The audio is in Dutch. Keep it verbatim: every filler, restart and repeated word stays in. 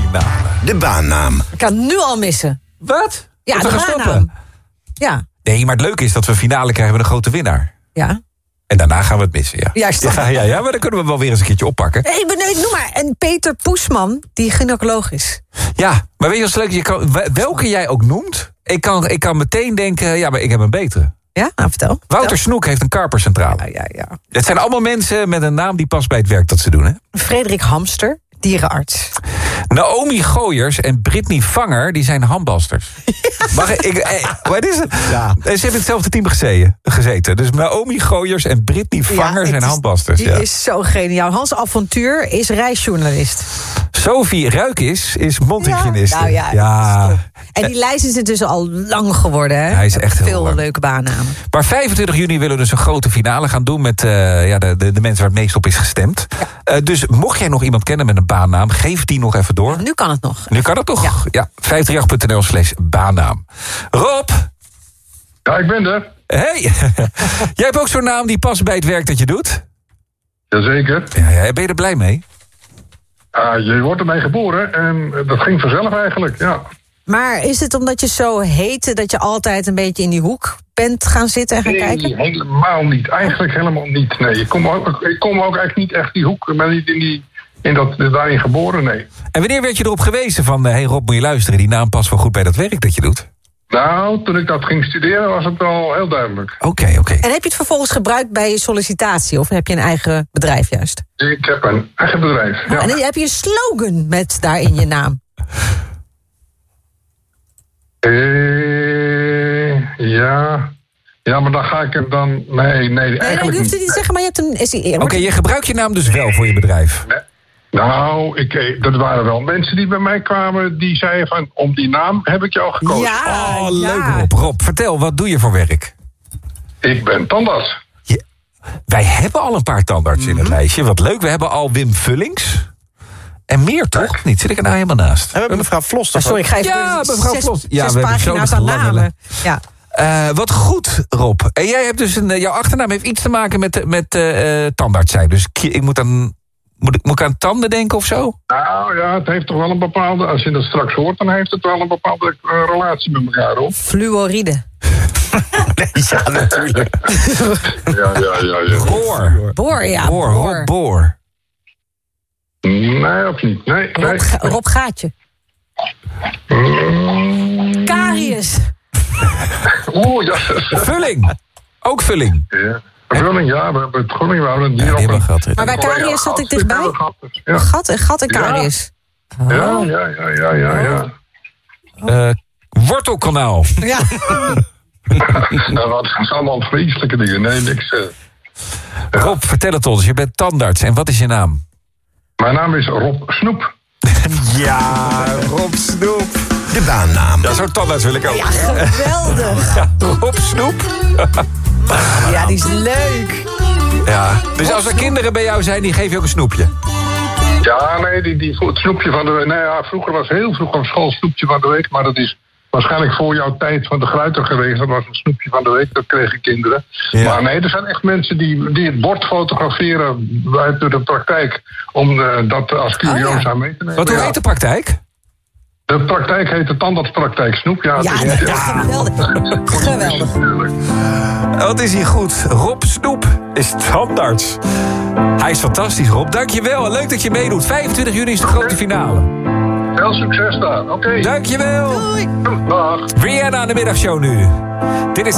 finale. De baannaam. Ik kan het nu al missen. Wat? Ja, Dat we de gaan baannaam. stoppen? Ja. Nee, maar het leuke is dat we een finale krijgen met een grote winnaar. Ja. En daarna gaan we het missen, ja. Juist. Ja, ja, ja, maar dan kunnen we wel weer eens een keertje oppakken. Ik ben, nee, noem maar. En Peter Poesman, die gynaecoloog is. Ja, maar weet je wat leuk is? Je kan, welke jij ook noemt, ik kan, ik kan meteen denken, ja, maar ik heb een betere. Ja, nou vertel. Wouter Snoek heeft een karpercentrale. Ja, ja, ja. Het zijn allemaal mensen met een naam die past bij het werk dat ze doen, hè? Frederik Hamster, dierenarts. Naomi Gooyers en Brittany Vanger, die zijn handbasters. Mag ik, ik, eh, wat is het? Ja. Ze hebben in hetzelfde team gezeten, gezeten. Dus Naomi Gooyers en Brittany Vanger het zijn is- handbasters. Die Ja. is zo geniaal. Hans Avontuur is reisjournalist. Sophie Ruikis is mondhygiëniste. Nou ja, ja. En die lijst is intussen al lang geworden. Hè? Hij is echt heel veel lang. leuke baannamen. Maar vijfentwintig juni willen we dus een grote finale gaan doen... met uh, ja, de, de, de mensen waar het meest op is gestemd. Ja. Uh, dus mocht jij nog iemand kennen met een baannaam... geef die nog even door. Nu kan het nog. Nu kan het toch? Ja. Ja, vijf drie acht punt n l slash baannaam. Rob! Ja, ik ben er. Hey, jij hebt ook zo'n naam die past bij het werk dat je doet? Jazeker. Ja, ja, ben je er blij mee? Uh, je wordt ermee geboren en dat ging vanzelf eigenlijk, ja. Maar is het omdat je zo heette... dat je altijd een beetje in die hoek bent gaan zitten en gaan Nee, kijken? helemaal niet. Eigenlijk helemaal niet. Nee, ik kom ook, ik kom ook eigenlijk niet echt die hoek... ik ben niet in, die, in dat, daarin geboren, nee. En wanneer werd je erop gewezen van... hé hey Rob, moet je luisteren, die naam past wel goed bij dat werk dat je doet? Nou, toen ik dat ging studeren was het wel heel duidelijk. Oké, okay, oké. Okay. En heb je het vervolgens gebruikt bij je sollicitatie? Of heb je een eigen bedrijf juist? Ik heb een eigen bedrijf, ja. En dan heb je een slogan met daarin je naam? Eh, ja... Ja, maar dan ga ik hem dan... Nee, nee, Nee, eigenlijk nee, je hoeft het niet te zeggen, maar je hebt een... is die- Oké, okay, je gebruikt je naam dus wel voor je bedrijf? Nee. Nou, ik, eh, dat waren wel mensen die bij mij kwamen... die zeiden van, om die naam heb ik jou gekozen. Ja, Oh, ja. leuk Rob. Rob, vertel, wat doe je voor werk? Ik ben tandarts. Je, wij hebben al een paar tandarts in het Mhm. lijstje. Wat leuk, we hebben al Wim Vullings. En meer toch? Niet, zit ik er nou helemaal naast? En we hebben mevrouw Vlos Ah, toch sorry, ook? ik ga even Ja, door mevrouw zes, Vlos. Ja, zes we hebben zo pagina's nog aan lange namen. Ja. Uh, wat goed, Rob. En jij hebt dus een, jouw achternaam heeft iets te maken met, met uh, tandarts zijn. Dus ik moet aan, moet, ik, moet ik aan tanden denken of zo? Nou ja, het heeft toch wel een bepaalde... als je dat straks hoort, dan heeft het wel een bepaalde uh, relatie met elkaar, hoor. Fluoride. Ja, natuurlijk. Ja, ja, ja. ja. Boor. Boor, ja. Boor, Rob Boor. Nee, of niet. Nee, nee. Rob, Ga- Rob Gaatje. Mm, Karius. Oeh, ja. Vulling. Ook vulling. Ja. Vulling, ja, we hebben het vulling, we houden het Ja, hier die op hebben we een... gehad. Maar bij karius zat ik dichtbij. Ja, Een gat, een gat en Ja. karius. ja, ja, ja, ja, ja. ja. Uh, wortelkanaal. Ja. Nou, dat zijn allemaal vreselijke dingen. Nee, niks. Uh. Rob, vertel het ons. Je bent tandarts. En wat is je naam? Mijn naam is Rob Snoep. Ja, Rob Snoep. De baannaam. Ja, zo'n tandarts wil ik ook. Ja, geweldig. Ja, Rob Snoep. Ja, die is leuk. Ja. Dus als er kinderen bij jou zijn, die geef je ook een snoepje. Ja, nee, die, die, het snoepje van de week. Nou ja, vroeger was heel vroeger een schoolsnoepje van de week. Maar dat is waarschijnlijk voor jouw tijd van de Gruiter geweest. Dat was een snoepje van de week, dat kregen kinderen. Ja. Maar nee, er zijn echt mensen die, die het bord fotograferen uit de praktijk. Om uh, dat als curiosa Oh, ja. mee te nemen. Wat, hoe Ja. heet de praktijk? De praktijk heet de tandartspraktijk Snoep. Ja, Ja, het dat is- is geweldig. Geweldig. Wat is hier goed? Rob Snoep is tandarts. Hij is fantastisch, Rob. Dankjewel. Leuk dat je meedoet. vijfentwintig juni is de grote finale. Veel succes daar. Oké. Dankjewel. Doei. Dag. Rihanna aan de middagshow nu. Dit is